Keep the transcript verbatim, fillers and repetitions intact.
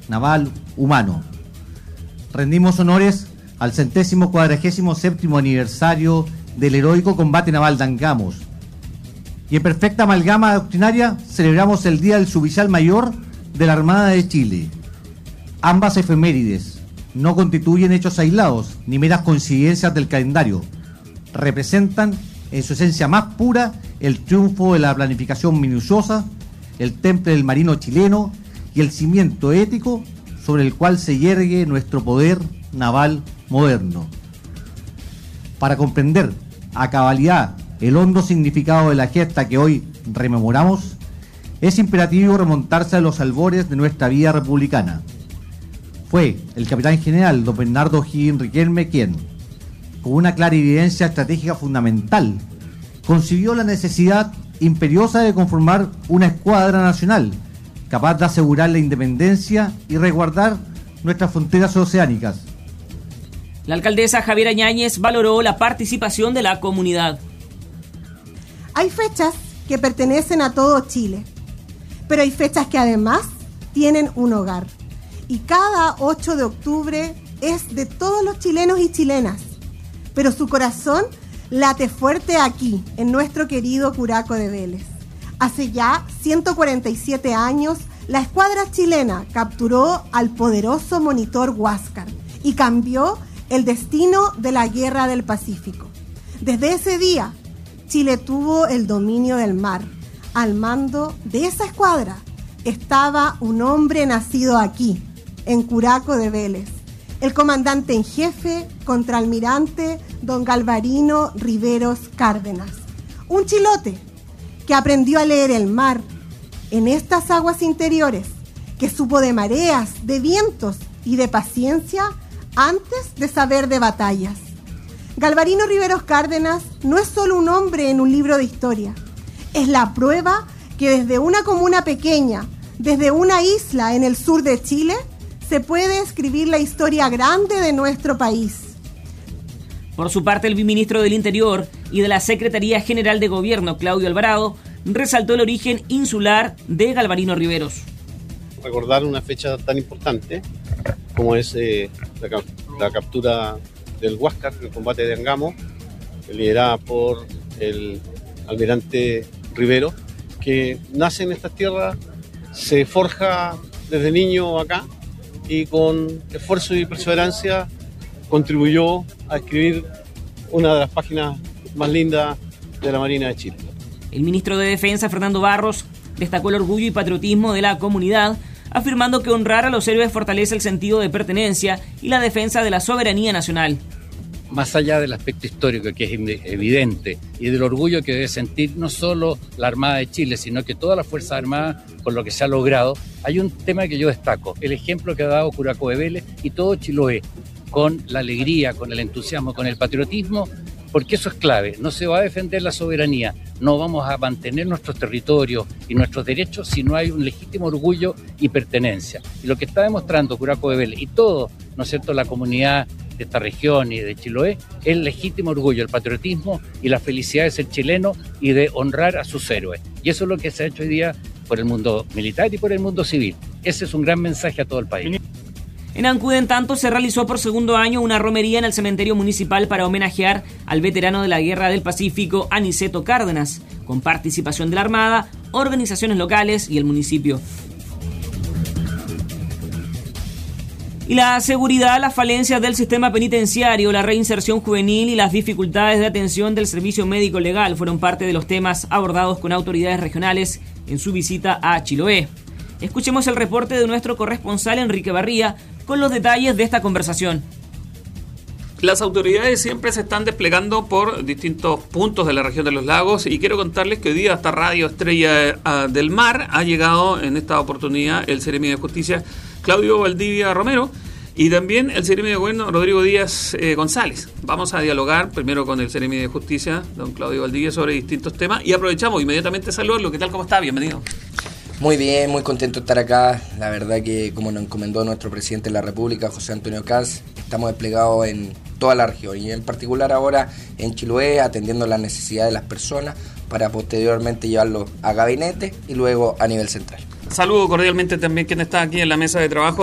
naval humano. Rendimos honores al centésimo cuadragésimo séptimo aniversario del heroico combate naval de Angamos. Y en perfecta amalgama doctrinaria celebramos el Día del Suboficial Mayor de la Armada de Chile. Ambas efemérides no constituyen hechos aislados ni meras coincidencias del calendario. Representan en su esencia más pura el triunfo de la planificación minuciosa, el temple del marino chileno y el cimiento ético sobre el cual se yergue nuestro poder naval moderno. Para comprender a cabalidad el hondo significado de la gesta que hoy rememoramos, es imperativo remontarse a los albores de nuestra vida republicana. Fue el capitán general don Bernardo O'Higgins Riquelme quien, con una clara evidencia estratégica fundamental, concibió la necesidad imperiosa de conformar una escuadra nacional capaz de asegurar la independencia y resguardar nuestras fronteras oceánicas. La alcaldesa Javiera Yáñez valoró la participación de la comunidad. Hay fechas que pertenecen a todo Chile, pero hay fechas que además tienen un hogar. Y cada ocho de octubre es de todos los chilenos y chilenas, pero su corazón late fuerte aquí, en nuestro querido Curaco de Vélez. Hace ya ciento cuarenta y siete años, la escuadra chilena capturó al poderoso monitor Huáscar y cambió el destino de la Guerra del Pacífico. Desde ese día, Chile tuvo el dominio del mar. Al mando de esa escuadra estaba un hombre nacido aquí, en Curaco de Vélez, el comandante en jefe, contraalmirante don Galvarino Riveros Cárdenas. Un chilote que aprendió a leer el mar en estas aguas interiores, que supo de mareas, de vientos y de paciencia antes de saber de batallas. Galvarino Riveros Cárdenas no es solo un hombre en un libro de historia, es la prueba que desde una comuna pequeña, desde una isla en el sur de Chile, se puede escribir la historia grande de nuestro país. Por su parte, el viceministro del Interior y de la Secretaría General de Gobierno, Claudio Alvarado, resaltó el origen insular de Galvarino Riveros. Recordar una fecha tan importante como es eh, la, la captura del Huáscar, el combate de Angamos, liderada por el almirante Rivero, que nace en estas tierras, se forja desde niño acá y con esfuerzo y perseverancia contribuyó a escribir una de las páginas más lindas de la Marina de Chile. El ministro de Defensa, Fernando Barros, destacó el orgullo y patriotismo de la comunidad, afirmando que honrar a los héroes fortalece el sentido de pertenencia y la defensa de la soberanía nacional. Más allá del aspecto histórico que es evidente y del orgullo que debe sentir no solo la Armada de Chile, sino que todas las Fuerzas Armadas por lo que se ha logrado, hay un tema que yo destaco, el ejemplo que ha dado Curaco de Vélez y todo Chiloé, con la alegría, con el entusiasmo, con el patriotismo, porque eso es clave. No se va a defender la soberanía, no vamos a mantener nuestros territorios y nuestros derechos si no hay un legítimo orgullo y pertenencia. Y lo que está demostrando Curaco de Vélez y todo, ¿no es cierto?, la comunidad de esta región y de Chiloé, es el legítimo orgullo, el patriotismo y la felicidad de ser chileno y de honrar a sus héroes. Y eso es lo que se ha hecho hoy día por el mundo militar y por el mundo civil. Ese es un gran mensaje a todo el país. En Ancud, en tanto, se realizó por segundo año una romería en el cementerio municipal para homenajear al veterano de la Guerra del Pacífico, Aniceto Cárdenas, con participación de la Armada, organizaciones locales y el municipio. Y la seguridad, las falencias del sistema penitenciario, la reinserción juvenil y las dificultades de atención del servicio médico legal fueron parte de los temas abordados con autoridades regionales en su visita a Chiloé. Escuchemos el reporte de nuestro corresponsal Enrique Barría con los detalles de esta conversación. Las autoridades siempre se están desplegando por distintos puntos de la región de los lagos y quiero contarles que hoy día hasta Radio Estrella del Mar ha llegado en esta oportunidad el Seremi de Justicia Claudio Valdivia Romero y también el Seremi de Gobierno Rodrigo Díaz eh, González. Vamos a dialogar primero con el Seremi de Justicia, don Claudio Valdivia, sobre distintos temas y aprovechamos inmediatamente saludarlo. ¿Qué tal? ¿Cómo está? Bienvenido. Muy bien, muy contento de estar acá. La verdad que, como nos encomendó nuestro presidente de la República, José Antonio Kast, estamos desplegados en toda la región y en particular ahora en Chiloé, atendiendo las necesidades de las personas para posteriormente llevarlo a gabinete y luego a nivel central. Saludo cordialmente también quien está aquí en la mesa de trabajo.